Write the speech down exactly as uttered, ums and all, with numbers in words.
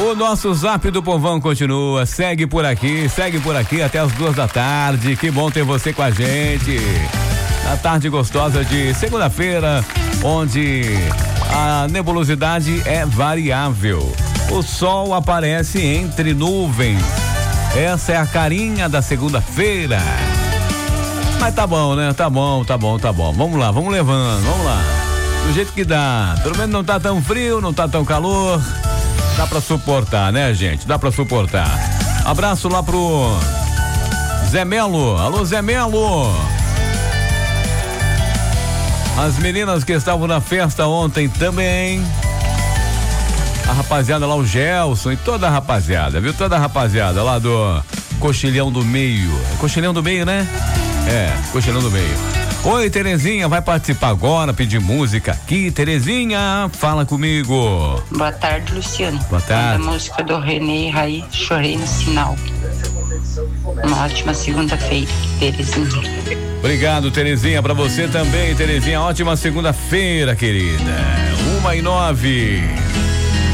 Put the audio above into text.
O nosso Zap do Povão continua, segue por aqui, segue por aqui até as duas da tarde. Que bom ter você com a gente na tarde gostosa de segunda-feira, onde a nebulosidade é variável. O sol aparece entre nuvens. Essa é a carinha da segunda-feira. Mas tá bom, né? Tá bom, tá bom, tá bom. Vamos lá, vamos levando, vamos lá. Do jeito que dá. Pelo menos não tá tão frio, não tá tão calor. Dá pra suportar, né, gente? Dá pra suportar. Abraço lá pro Zé Melo. Alô, Zé Melo. As meninas que estavam na festa ontem também. A rapaziada lá, o Gelson e toda a rapaziada, viu? Toda a rapaziada lá do Coxilhão do Meio. É Coxilhão do Meio, né? É, Coxilhão do Meio. Oi, Terezinha, vai participar agora, pedir música aqui. Terezinha, fala comigo. Boa tarde, Luciano. Boa tarde. A música do René Raí, Chorei no Sinal. Uma ótima segunda-feira, Terezinha. Obrigado, Terezinha, pra você também, Terezinha. Ótima segunda-feira, querida. Uma e nove.